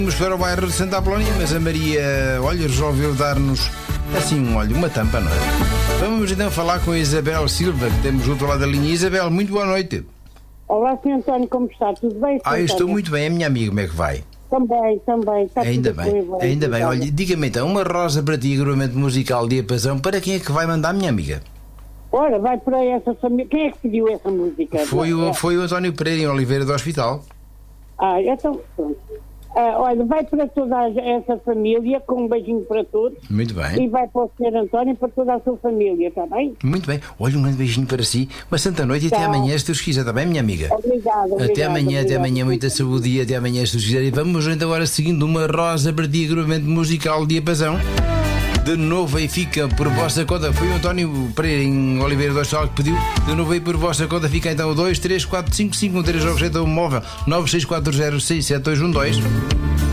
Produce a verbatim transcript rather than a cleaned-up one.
Vamos para o bairro de Santa Apolónia, mas a Maria, olha, resolveu dar-nos assim, um olho, uma tampa, não é? Vamos então falar com a Isabel Silva, que temos do outro lado da linha. Isabel, muito boa noite. Olá, senhor António, como está? Tudo bem? Ah, eu estou muito bem. A minha amiga, como é que vai? Também, também. Está Ainda tudo bem, bem, ainda bem. obrigada. Olha, diga-me então, uma rosa para ti, agrupamento musical Diapasão, para quem é que vai mandar, minha amiga? Ora, vai para essa família. Quem é que pediu essa música? Foi o, É. foi o António Pereira, em Oliveira do Hospital. Ah, então, pronto. Ah, olha, vai para toda essa família, com um beijinho para todos. Muito E bem, vai para o senhor António e para toda a sua família, está bem? muito bem. Olha, um grande beijinho para si. Uma santa noite e até Tchau. amanhã, se Deus quiser, está bem, minha amiga? Obrigada, obrigada. Até amanhã, até obrigada. amanhã, muita saúde e até amanhã, se Deus quiser. E vamos então agora seguindo uma rosa para ti, agrupamento musical Diapasão. De novo aí fica por vossa conta. Foi o António Pereira em Oliveira do Hospital que pediu. De novo aí por vossa conta fica então o dois três quatro cinco cinco um três nove sete um móvel nove seis quatro zero seis sete dois um dois.